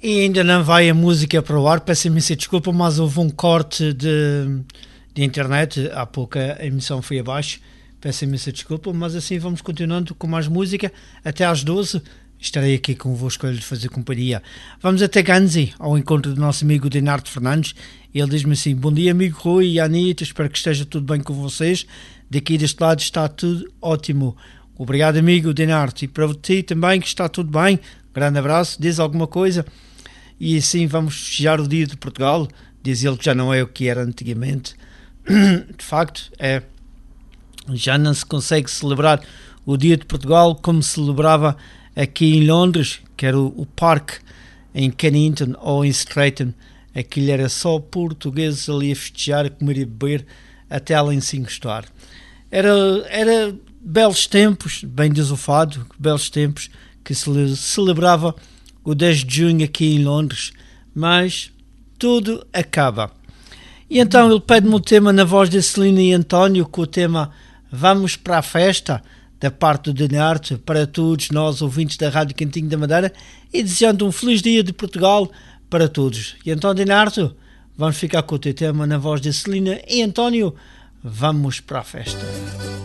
E ainda não vai a música para o ar, peço imensa desculpa, mas houve um corte de internet, há pouco a emissão foi abaixo, peço imensa desculpa, mas assim vamos continuando com mais música, até às 12 estarei aqui convosco a lhe fazer companhia. Vamos até Ganzi, ao encontro do nosso amigo Dinardo Fernandes. Ele diz-me assim: bom dia amigo Rui e Anitta, espero que esteja tudo bem com vocês, daqui deste lado está tudo ótimo. Obrigado amigo Dinardo, e para ti também que está tudo bem, grande abraço, diz alguma coisa. E assim vamos festejar o dia de Portugal, diz ele que já não é o que era antigamente, de facto já não se consegue celebrar o dia de Portugal como se celebrava aqui em Londres, que era o parque em Kennington ou em Stratton. Aquilo era só portugueses ali a festejar, a comer e beber até além de se encostar. Era belos tempos, bem desofado, belos tempos que se celebrava o 10 de junho aqui em Londres, mas tudo acaba. E então ele pede-me o tema na voz de Celina e António, com o tema Vamos para a Festa, da parte do Dinardo, para todos nós ouvintes da Rádio Cantinho da Madeira, e desejando um feliz dia de Portugal para todos. E então, Dinardo, vamos ficar com o teu tema na voz de Celina e António, Vamos para a Festa.